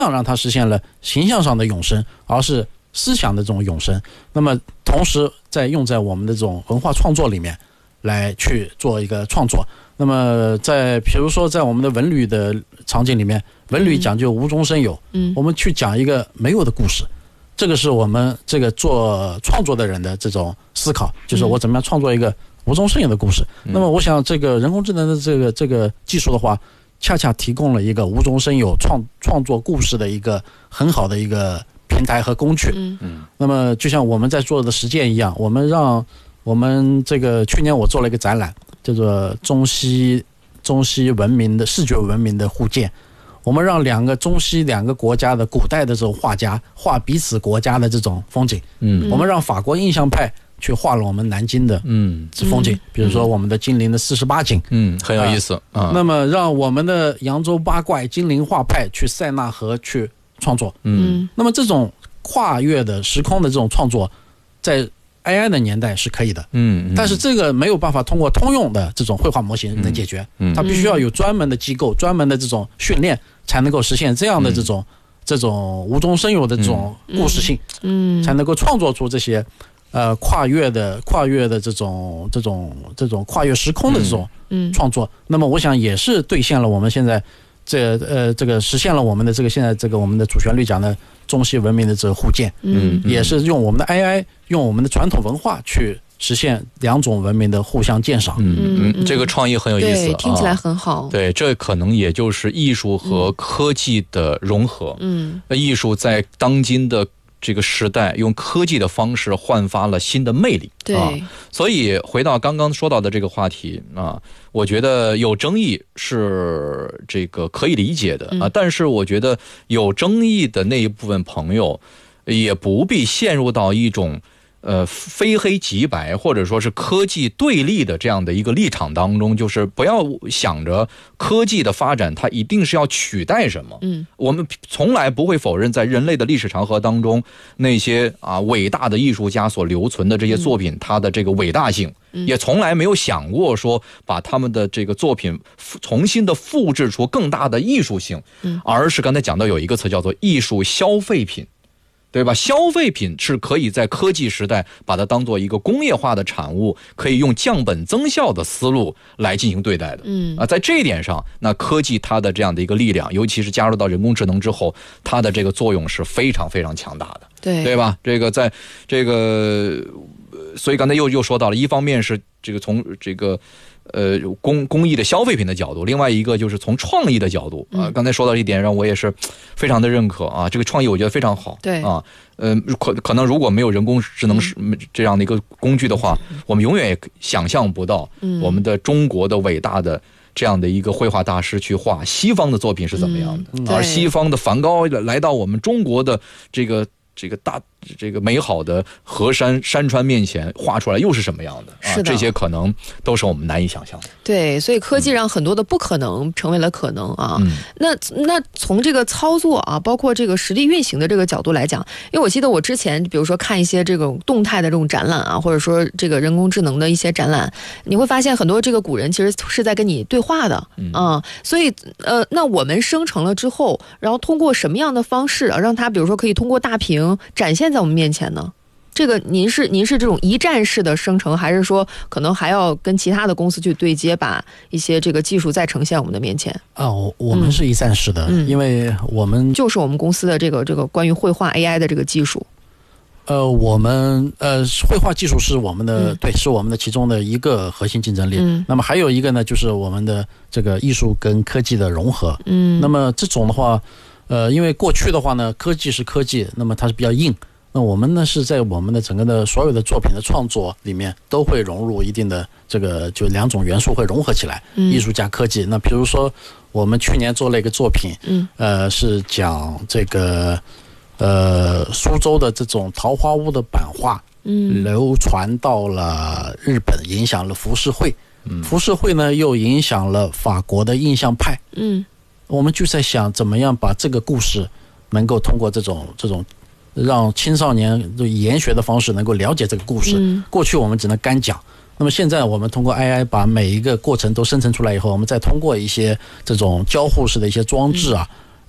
让它实现了形象上的永生，而是思想的这种永生。那么同时再用在我们的这种文化创作里面来去做一个创作。那么比如说在我们的文旅的场景里面，文旅讲究无中生有，我们去讲一个没有的故事，这个是我们这个做创作的人的这种思考，就是我怎么样创作一个无中生有的故事。那么我想这个人工智能的这个技术的话，恰恰提供了一个无中生有创作故事的一个很好的一个平台和工具。那么就像我们在做的实践一样，我们这个去年我做了一个展览，叫做中西文明的视觉文明的互鉴。我们让中西两个国家的古代的这种画家画彼此国家的这种风景。我们让法国印象派去画了我们南京的风景，比如说我们的金陵的48景， 很有意思那么让我们的扬州八怪金陵画派去塞纳河去创作。那么这种跨越的时空的这种创作，在AI 的年代是可以的，但是这个没有办法通过通用的这种绘画模型能解决，它必须要有专门的机构、专门的这种训练，才能够实现这样的这种无中生有的这种故事性，才能够创作出这些跨越的这种跨越时空的这种创作。那么我想也是兑现了我们现在这个实现了我们的这个现在这个我们的主旋律讲的中西文明的这个互鉴，也是用我们的 AI 用我们的传统文化去实现两种文明的互相鉴赏。 这个创意很有意思， 对，听起来很好。 对，这可能也就是艺术和科技的融合。艺术在当今的这个时代用科技的方式焕发了新的魅力。 对， 所以回到刚刚说到的这个话题我觉得有争议是这个可以理解的但是我觉得有争议的那一部分朋友也不必陷入到一种非黑即白或者说是科技对立的这样的一个立场当中，就是不要想着科技的发展它一定是要取代什么。我们从来不会否认在人类的历史长河当中那些伟大的艺术家所留存的这些作品它的这个伟大性，也从来没有想过说把他们的这个作品重新的复制出更大的艺术性，而是刚才讲到有一个词叫做艺术消费品，对吧？消费品是可以在科技时代把它当做一个工业化的产物，可以用降本增效的思路来进行对待的。在这一点上，那科技它的这样的一个力量，尤其是加入到人工智能之后，它的这个作用是非常非常强大的，对吧？这个在这个，所以刚才又说到了，一方面是这个从这个工艺的消费品的角度，另外一个就是从创意的角度刚才说到一点让我也是非常的认可这个创意我觉得非常好。 对可能如果没有人工智能这样的一个工具的话，我们永远也想象不到我们的中国的伟大的这样的一个绘画大师去画西方的作品是怎么样的，而西方的梵高来到我们中国的这个美好的河山山川面前画出来又是什么样的这些可能都是我们难以想象的。 对，所以科技让很多的不可能成为了可能那从这个操作包括这个实力运行的这个角度来讲，因为我记得我之前比如说看一些这种动态的这种展览或者说这个人工智能的一些展览，你会发现很多这个古人其实是在跟你对话的所以那我们生成了之后，然后通过什么样的方式让它比如说可以通过大屏展现在我们面前呢？这个您是这种一站式的生成，还是说可能还要跟其他的公司去对接，把一些这个技术再呈现我们的面前我们是一站式的因为我们就是我们公司的这个关于绘画 AI 的这个技术我们绘画技术是我们的对，是我们的其中的一个核心竞争力那么还有一个呢，就是我们的这个艺术跟科技的融合那么这种的话因为过去的话呢，科技是科技，那么它是比较硬。那我们呢是在我们的整个的所有的作品的创作里面，都会融入一定的这个就两种元素会融合起来，艺术加科技。那比如说我们去年做了一个作品，是讲这个苏州的这种桃花坞的版画，流传到了日本，影响了浮世绘。浮世绘呢又影响了法国的印象派。我们就在想怎么样把这个故事能够通过这种让青少年研学的方式能够了解这个故事。过去我们只能干讲，那么现在我们通过 AI 把每一个过程都生成出来以后，我们再通过一些这种交互式的一些装置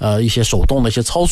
一些手动的一些操作。